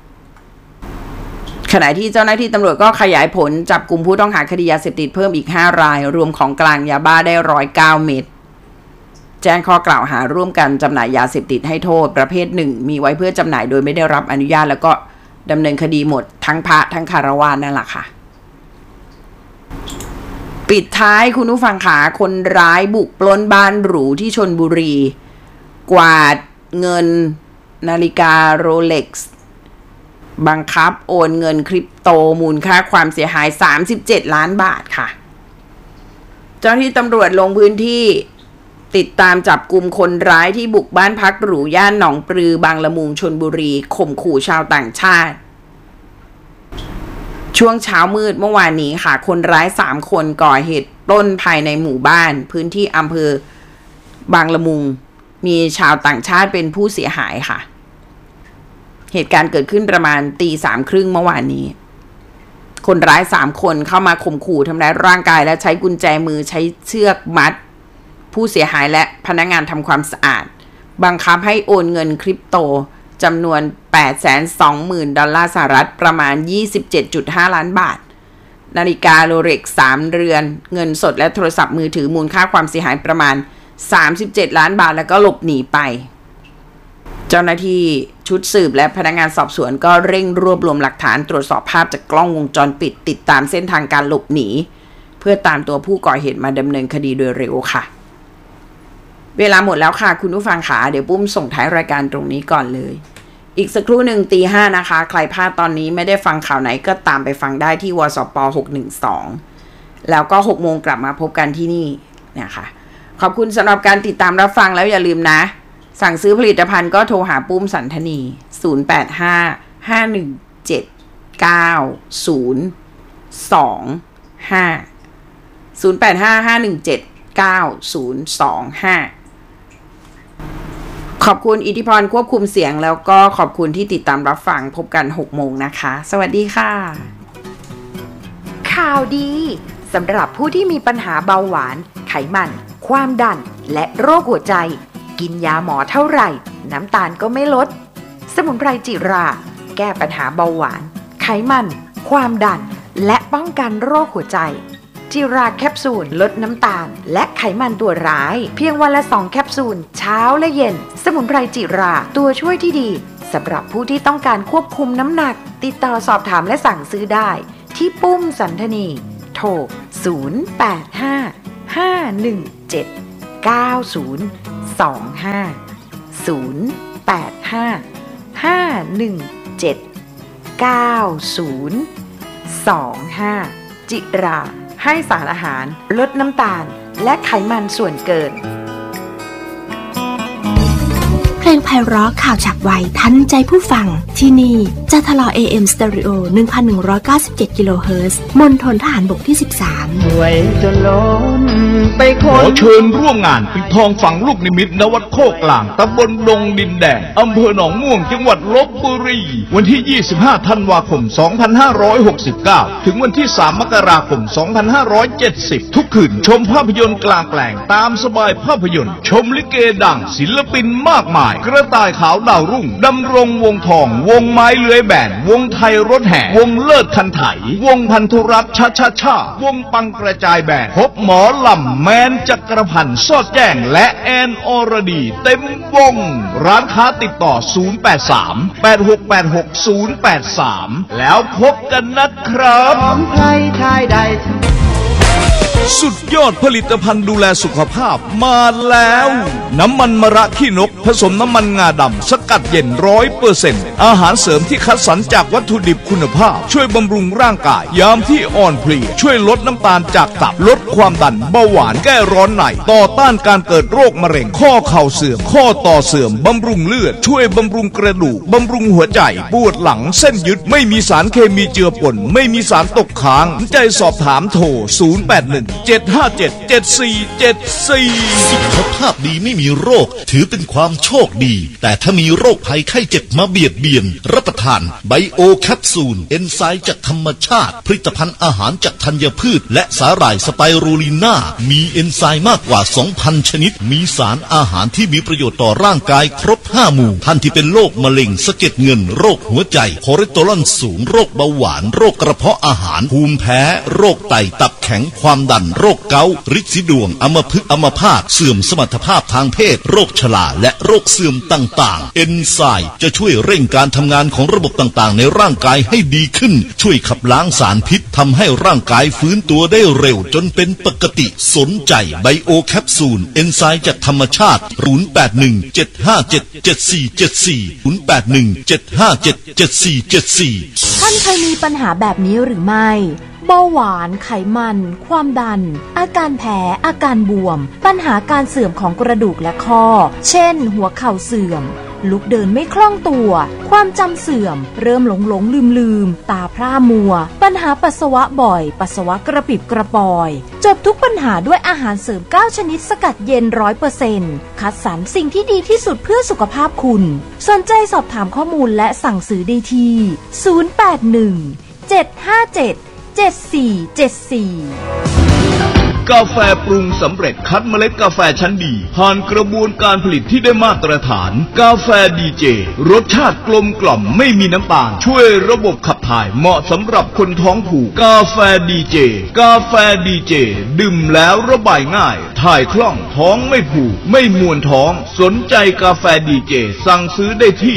ขณะที่เจ้าหน้าที่ตำรวจก็ขยายผลจับกลุ่มผู้ต้องหาคดียาเสพติดเพิ่มอีก5รายรวมของกลางยาบ้าได้109 เม็ดแจ้งข้อกล่าวหาร่วมกันจำหน่ายยาเสพติดให้โทษประเภทหนึ่งมีไว้เพื่อจำหน่ายโดยไม่ได้รับอนุญาตแล้วก็ดำเนินคดีหมดทั้งพระทั้งคฤหัสถ์นั่นแหละค่ะปิดท้ายคุณผู้ฟังขาคนร้ายบุกปล้นบ้านหรูที่ชลบุรีกวาดเงินนาฬิกาโรเล็กซ์บังคับโอนเงินคริปโตมูลค่าความเสียหาย37 ล้านบาทค่ะเจ้าหน้าที่ตำรวจลงพื้นที่ติดตามจับกลุ่มคนร้ายที่บุกบ้านพักหรูย่านหนองปลือบางละมุงชลบุรีข่มขู่ชาวต่างชาติช่วงเช้ามืดเมื่อวานนี้ค่ะคนร้าย3 คนก่อเหตุปล้นภายในหมู่บ้านพื้นที่อำเภอบางละมุงมีชาวต่างชาติเป็นผู้เสียหายค่ะเหตุการณ์เกิดขึ้นประมาณ 3:30 เมื่อวานนี้คนร้าย3 คนเข้ามาข่มขู่ทำร้ายร่างกายและใช้กุญแจมือใช้เชือกมัดผู้เสียหายและพนักงานทำความสะอาดบังคับให้โอนเงินคริปโตจำนวน 820,000 ดอลลาร์สหรัฐประมาณ 27.5 ล้านบาทนาฬิกาโรเล็กซ์3 เรือนเงินสดและโทรศัพท์มือถือมูลค่าความเสียหายประมาณ37 ล้านบาทแล้วก็หลบหนีไปเจ้าหน้าที่ชุดสืบและพนักงานสอบสวนก็เร่งรวบรวมหลักฐานตรวจสอบภาพจากกล้องวงจรปิดติดตามเส้นทางการหลบหนีเพื่อตามตัวผู้ก่อเหตุมาดำเนินคดีโดยเร็วค่ะเวลาหมดแล้วค่ะคุณผู้ฟังขาเดี๋ยวปุ้มส่งท้ายรายการตรงนี้ก่อนเลยอีกสักครู่หนึ่ง 5:00 นะคะใครพลาดตอนนี้ไม่ได้ฟังข่าวไหนก็ตามไปฟังได้ที่วสป612แล้วก็ 6 โมงกลับมาพบกันที่นี่นะคะขอบคุณสำหรับการติดตามรับฟังแล้วอย่าลืมนะสั่งซื้อผลิตภัณฑ์ก็โทรหาปุ้มสันธนี0855179025 ขอบคุณอิทธิพรควบคุมเสียงแล้วก็ขอบคุณที่ติดตามรับฟังพบกัน 6 โมงนะคะสวัสดีค่ะข่าวดีสำหรับผู้ที่มีปัญหาเบาหวานไขมันความดันและโรคหัวใจกินยาหมอเท่าไหร่น้ำตาลก็ไม่ลดสมุนไพรจิราแก้ปัญหาเบาหวานไขมันความดันและป้องกันโรคหัวใจจิราแคปซูลลดน้ำตาลและไขมันตัวร้ายเพียงวันละ2 แคปซูลเช้าและเย็นสมุนไพรจิราตัวช่วยที่ดีสำหรับผู้ที่ต้องการควบคุมน้ำหนักติดต่อสอบถามและสั่งซื้อได้ที่ปุ้มสันธนีโทร0855179025จิราให้สารอาหารลดน้ำตาลและไขมันส่วนเกินเพลงไพเราะข่าวฉับไวทันใจผู้ฟังที่นี่จะทลอ AM Stereo 1197 กิโลเฮิรตซ์มณฑลทหารบกที่ 13 ไว้จนล้นไปขอเชิญร่วมงานปิดทองฝังลูกนิมิตณวัดโคกกลางตำบลดงดินแดงอำเภอหนองม่วงจังหวัดลพบุรีวันที่ 25 ธันวาคม 2569 ถึงวันที่ 3 มกราคม 2570 ทุกคืนชมภาพยนตร์กลางแปลงตามสบายภาพยนตร์ชมลิเกดังศิลปินมากมายกระต่ายขาวดาวรุ่งดำรงวงทองวงไม้เลื้อยแบนวงไทยรถแห่วงเลิศคันไถวงพันธุรัตน์ชาวงปังกระจายแบนพบหมอลำแมนจักรพันธ์สอดแจ้งและแอนอรดีเต็มวงร้านค้าติดต่อ083-8686-083แล้วพบกันนะครับของใครชายใดสุดยอดผลิตภัณฑ์ดูแลสุขภาพมาแล้วน้ำมันมะระขี้นกผสมน้ำมันงาดำสกัดเย็น 100% อาหารเสริมที่คัดสรรจากวัตถุดิบคุณภาพช่วยบำรุงร่างกายยามที่อ่อนเพลียช่วยลดน้ำตาลจากตับลดความดันเบาหวานแก้ร้อนในต่อต้านการเกิดโรคมะเร็งข้อเข่าเสื่อมข้อต่อเสื่อมบำรุงเลือดช่วยบำรุงกระดูกบำรุงหัวใจปวดหลังเส้นยึดไม่มีสารเคมีเจือปนไม่มีสารตกค้างใจสอบถามโทร081 สุขภาพดีไม่มีโรคถือเป็นความโชคดีแต่ถ้ามีโรคภัยไข้เจ็บมาเบียดเบียนรับประทานไบโอแคปซูลเอนไซม์จากธรรมชาติผลิตภัณฑ์อาหารจากธัญพืชและสาหร่ายสไปรูลิน่ามีเอนไซม์มากกว่า 2,000 ชนิดมีสารอาหารที่มีประโยชน์ต่อร่างกายครบ5หมู่ท่านที่เป็นโรคมะเร็งสะเก็ดเงินโรคหัวใจคอเลสเตอรอลสูงโรคเบาหวานโรคกระเพาะอาหารภูมิแพ้โรคไตตับแข็งความดันโรคเกาต์ฤทธิ์สีดวงอัมพฤกษ์อัมพาตเสื่อมสมรรถภาพทางเพศโรคชราและโรคเสื่อมต่างๆเอนไซม์จะช่วยเร่งการทำงานของระบบต่างๆในร่างกายให้ดีขึ้นช่วยขับล้างสารพิษทำให้ร่างกายฟื้นตัวได้เร็วจนเป็นปกติสนใจไบโอแคปซูลเอนไซม์จากธรรมชาติ0817577474 ท่านเคยมีปัญหาแบบนี้หรือไม่เบาหวานไขมันความดันอาการแพ้อาการบวมปัญหาการเสื่อมของกระดูกและข้อเช่นหัวเข่าเสื่อมลุกเดินไม่คล่องตัวความจำเสื่อมเริ่มหลงลืมตาพร่ามัวปัญหาปัสสาวะบ่อยปัสสาวะกระปิบกระปอยจบทุกปัญหาด้วยอาหารเสริม9ชนิดสกัดเย็น 100% คัดสรรสิ่งที่ดีที่สุดเพื่อสุขภาพคุณสนใจสอบถามข้อมูลและสั่งซื้อได้ที่081 757 7474 กาแฟปรุงสำเร็จคัดเมล็ดกาแฟชั้นดีผ่านกระบวนการผลิตที่ได้มาตรฐานกาแฟดีเจรสชาติกลมกล่อมไม่มีน้ำตาลช่วยระบบขับถ่ายเหมาะสำหรับคนท้องผูกกาแฟดีเจกาแฟดีเจดื่มแล้วระบายง่ายถ่ายคล่องท้องไม่ผูกไม่มวนท้องสนใจกาแฟดีเจสั่งซื้อได้ที่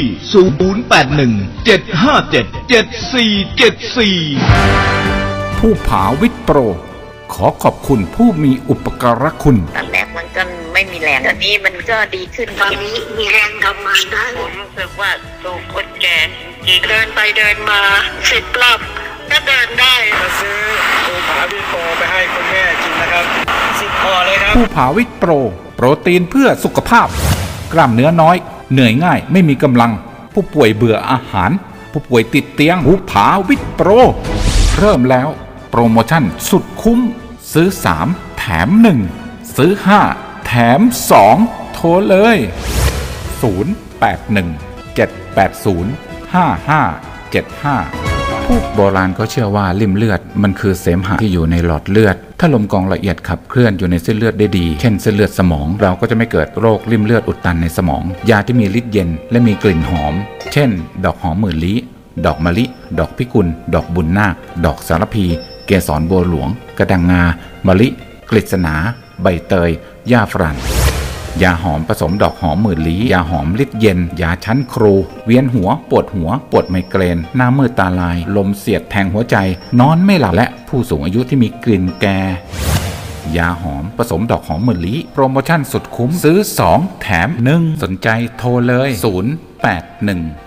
081-757-7474 ผู้ผาวิทย์โปรขอขอบคุณผู้มีอุปการะคุณตอนแรกมันก็ไม่มีแรงตอนนี้มันก็ดีขึ้นตอนนี้มีแรงทำงานได้ผมรู้สึกว่าสูงคนแก่จริงเดินไปเดินมา10 รอบก็เดินได้มาซื้อภูผาวิทย์โปรไปให้คุณแม่กินนะครับ10 ห่อเลยครับผู้ผาวิทย์โปรโปรตีนเพื่อสุขภาพกล้ามเนื้อน้อยเหนื่อยง่ายไม่มีกำลังผู้ป่วยเบื่ออาหารผู้ป่วยติดเตียงผู้ผาวิทย์โปรเริ่มแล้วโปรโมชั่นสุดคุ้มซื้อ3แถม1ซื้อ5แถม2โทรเลย0817805575ผู้โบราณก็เชื่อว่าลิ่มเลือดมันคือเสมหะที่อยู่ในหลอดเลือดถ้าลมกรองละเอียดขับเคลื่อนอยู่ในเส้นเลือดได้ดีเช่นเส้นเลือดสมองเราก็จะไม่เกิดโรคลิ่มเลือดอุดตันในสมองยาที่มีฤทธิ์เย็นและมีกลิ่นหอมเช่นดอกหอมหมื่นลี้ดอกมะลิดอกพิกุลดอกบุญนาคดอกสารพีเกสรบัวหลวงกระดังงามะลิกฤษณาใบเตยหญ้าฝรั่งยาหอมผสมดอกหอมหมื่นลี้ยาหอมฤทธิ์เย็นยาชั้นครูเวียนหัวปวดไมเกรนหน้ามืดตาลายลมเสียดแทงหัวใจนอนไม่หลับและผู้สูงอายุที่มีกลิ่นแก่ยาหอมผสมดอกหอมหมื่นลี้โปรโมชั่นสุดคุ้มซื้อ2แถม1สนใจโทรเลย081